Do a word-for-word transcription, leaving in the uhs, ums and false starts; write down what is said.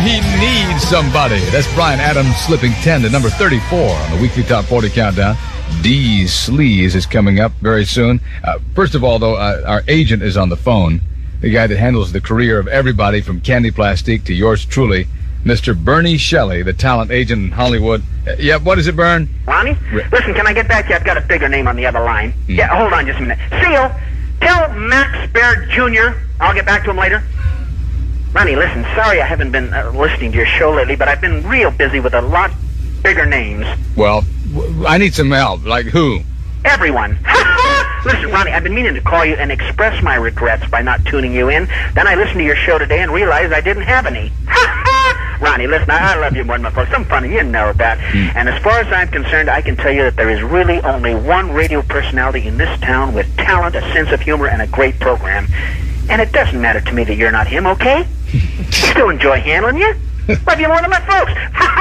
he needs somebody. That's Bryan Adams slipping ten to number thirty-four on the weekly Top forty Countdown. D. Sleaze is coming up very soon. Uh, first of all, though, uh, our agent is on the phone. The guy that handles the career of everybody from Candy Plastique to yours truly, Mister Bernie Shelley, the talent agent in Hollywood. Uh, yeah, what is it, Bern? Ronnie? Re- Listen, can I get back to you? I've got a bigger name on the other line. Mm. Yeah, hold on just a minute. Seal, tell Max Baird Junior I'll get back to him later. Ronnie, listen, sorry I haven't been uh, listening to your show lately, but I've been real busy with a lot bigger names. Well, w- I need some help. Like who? Everyone. Listen, Ronnie, I've been meaning to call you and express my regrets by not tuning you in. Then I listened to your show today and realized I didn't have any. Ronnie, listen, I, I love you more than my folks. I'm funny, you know that. Mm. And as far as I'm concerned, I can tell you that there is really only one radio personality in this town with talent, a sense of humor, and a great program. And it doesn't matter to me that you're not him, okay? Still enjoy handling you. Love you more than my folks.